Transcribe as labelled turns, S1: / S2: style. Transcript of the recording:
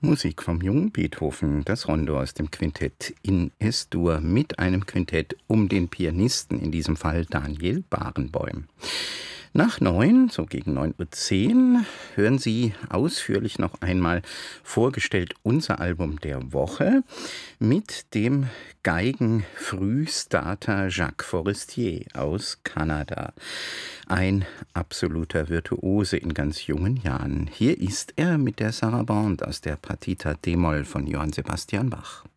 S1: Musik vom jungen Beethoven, das Rondo aus dem Quintett in S-Dur mit einem Quintett um den Pianisten, in diesem Fall Daniel Barenboim. Nach 9, so gegen 9:10 Uhr, hören Sie ausführlich noch einmal vorgestellt unser Album der Woche mit dem Geigen-Frühstarter Jacques Forestier aus Kanada. Ein absoluter Virtuose in ganz jungen Jahren. Hier ist er mit der Sarabande aus der Partita d-Moll von Johann Sebastian Bach.